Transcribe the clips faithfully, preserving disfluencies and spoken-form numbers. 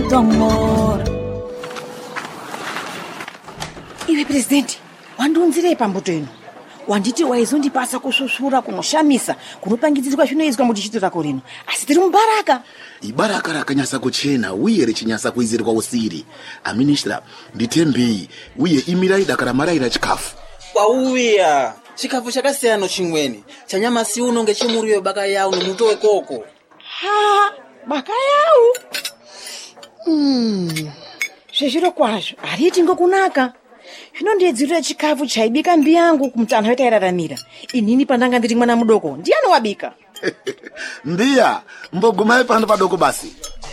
Domor. Iwe presidenti, wandiunzirei pambuto ino. Wanditi waizondipasa kushusura kunoshamisa kunopangidzirwa zvinoizwa muchichitora rino. Asi tiri mubaraka. Ibaraka rakanyasa kuchena uye richinyasa kuizirwa usiri. Aministra, nditembei uye imirai dakara maraira chikafu. Kwauya, chikafu chakasiyana chimweni. Chanyama si uno ngechimuriwe baka yao nomutowe koko. Ha, baka yao. Hmm. Zvezviro kwazvo, hariti ngokunaka. Zvinondedzirira chikafu chaibika mbi yangu kumutanha wetairaramira. Inini pandanga ndiri mwana mudoko, ndiani wabika? Mbiya, mbogumai pano padoko basi.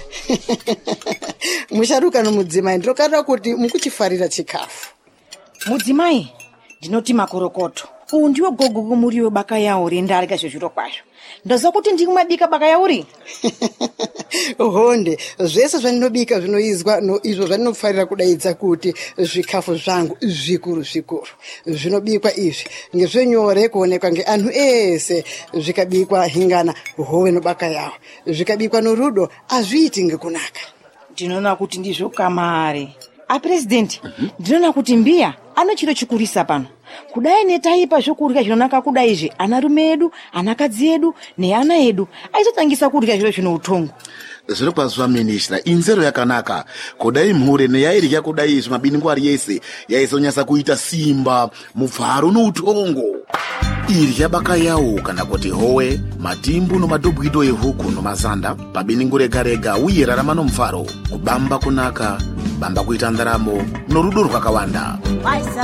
Musharuka nomudzimai ndokarira kuti mukuchifarira chikafu. Mudzimai, ndinoti makorokoto. Uyu ndiwo gogo kumuriwo baka yawo rendarika zvezviro kwazvo. Ndaziva kuti ndiri kumabika baka yauri. Honde, zvese zvaninobika zvinoizwa no izvo zvandinofarira kudaidza kuti zvikafu zvangu zvikuru zvikuru. Zvinobikwa izvi ngezvenyore kuonekwa ngeanhu ese. Zvikabikwa hingana hove nobaka yawo. Zvikabikwa norudo azviiti ngekunaka. Ndinoona kuti ndizvo kamare. A president, ndinoona kuti mbiya anochiro chikurisa pano. Kudai netaipa zvokurya zvinonaka kudai izvi anarume edu, anakadzi edu neana edu aizotangisa kurya zviro zvino utongo. Zviro kwazva ministra, inzero yakanaka. Kudai mhure neyairya kudai izvi mabingu ari yese yaizonyasa kuita simba, mupfaro noutongo. Irya baka yawo kana kuti howe, matimbu nomadhobwido ehuku nomazanda, pabiningu rega rega uye rarama nomufaro, kubamba kunaka, bamba kuita ndaramo, norudo rwakawanda.